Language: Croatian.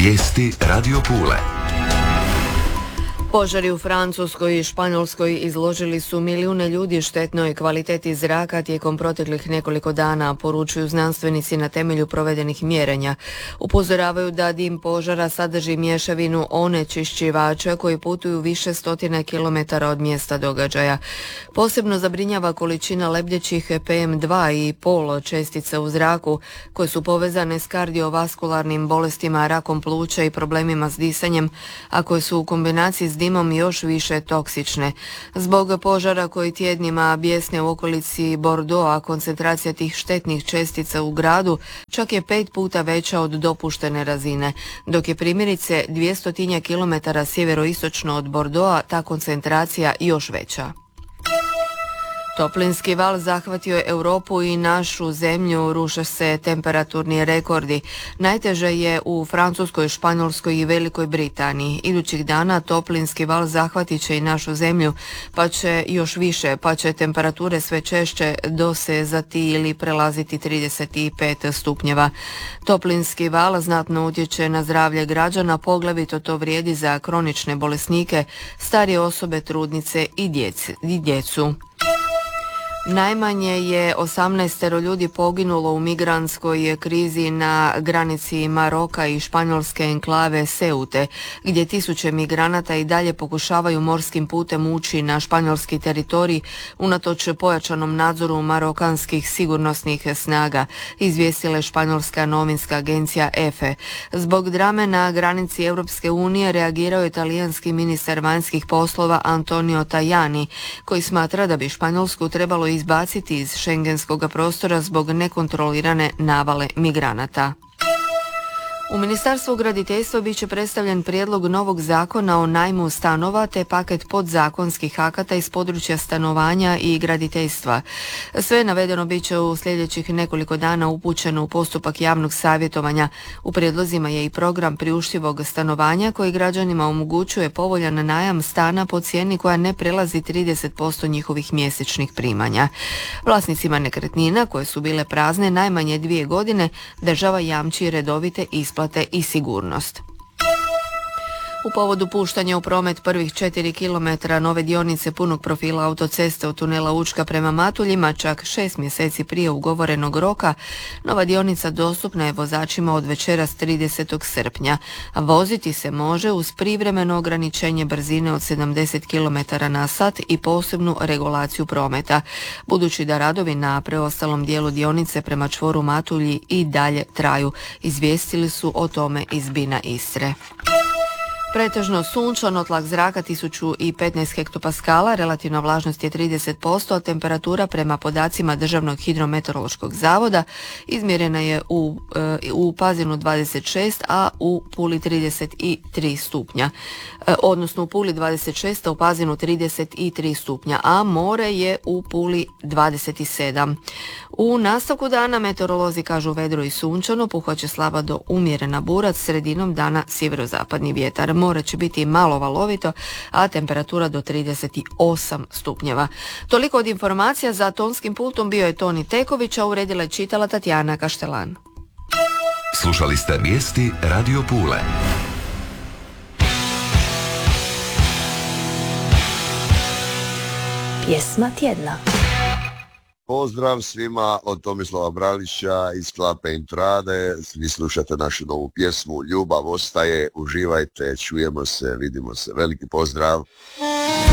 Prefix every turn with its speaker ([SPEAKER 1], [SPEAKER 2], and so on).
[SPEAKER 1] Vijesti Radio Pule.
[SPEAKER 2] Požari u Francuskoj i Španjolskoj izložili su milijune ljudi štetnoj kvaliteti zraka tijekom proteklih nekoliko dana, poručuju znanstvenici na temelju provedenih mjerenja. Upozoravaju da dim požara sadrži mješavinu onečišćivača koji putuju više stotina kilometara od mjesta događaja. Posebno zabrinjava količina lebdećih PM2 i pol čestica u zraku koje su povezane s kardiovaskularnim bolestima, rakom pluća i problemima s disanjem, a koje su u kombinaciji s dimom još više toksične. Zbog požara koji tjednima bjesne u okolici Bordeauxa, koncentracija tih štetnih čestica u gradu čak je 5 puta veća od dopuštene razine, dok je primjerice 200 kilometara sjeveroistočno od Bordeauxa ta koncentracija još veća. Toplinski val zahvatio je Europu i našu zemlju, ruše se temperaturni rekordi. Najteže je u Francuskoj, Španjolskoj i Velikoj Britaniji. Idućih dana toplinski val zahvatit će i našu zemlju, pa će još više, pa će temperature sve češće dosezati ili prelaziti 35 stupnjeva. Toplinski val znatno utječe na zdravlje građana, poglavito to vrijedi za kronične bolesnike, starije osobe, trudnice i djecu. Najmanje je 18 ljudi poginulo u migrantskoj krizi na granici Maroka i španjolske enklave Seute, gdje tisuće migranata i dalje pokušavaju morskim putem ući na španjolski teritorij unatoč pojačanom nadzoru marokanskih sigurnosnih snaga, izvijestila je španjolska novinska agencija EFE. Zbog drame na granici Europske unije reagirao je talijanski ministar vanjskih poslova Antonio Tajani, koji smatra da bi Španjolsku trebalo izbaciti iz šengenskog prostora zbog nekontrolirane navale migranata. U Ministarstvu graditeljstva bit će predstavljen prijedlog novog zakona o najmu stanova te paket podzakonskih akata iz područja stanovanja i graditeljstva. Sve navedeno bit će u sljedećih nekoliko dana upućeno u postupak javnog savjetovanja. U prijedlozima je i program priuštivog stanovanja koji građanima omogućuje povoljan najam stana po cijeni koja ne prelazi 30% njihovih mjesečnih primanja. Vlasnicima nekretnina koje su bile prazne najmanje 2 godine država jamči redovite isplate i sigurnost. U povodu puštanja u promet prvih 4 km nove dionice punog profila autoceste od tunela Učka prema Matuljima, čak 6 mjeseci prije ugovorenog roka, nova dionica dostupna je vozačima od večeras 30. srpnja. Voziti se može uz privremeno ograničenje brzine od 70 km na sat i posebnu regulaciju prometa, budući da radovi na preostalom dijelu dionice prema čvoru Matulji i dalje traju, izvijestili su o tome iz BINA Istre. Pretežno sunčano, tlak zraka 1015 hektopaskala, relativna vlažnost je 30%, a temperatura prema podacima Državnog hidrometeorološkog zavoda izmjerena je u Pazinu 26, a u Puli 33 stupnja. Odnosno u Puli 26, a u Pazinu 33 stupnja, a more je u Puli 27. U nastavku dana meteorolozi kažu vedro i sunčano, puhat slaba do umjerena burac, sredinom dana sjeverozapadni vjetar. More će biti malo valovito, a temperatura do 38 stupnjeva. Toliko od informacija. Za tonskim pultom bio je Toni Teković, a uredila je čitala Tatjana Kaštelan.
[SPEAKER 1] Slušali ste vijesti Radio Pule.
[SPEAKER 3] Pjesma tjedna.
[SPEAKER 4] Pozdrav svima od Tomislava Bralića iz Klape Intrade. Vi slušate našu novu pjesmu Ljubav ostaje. Uživajte, čujemo se, vidimo se. Veliki pozdrav.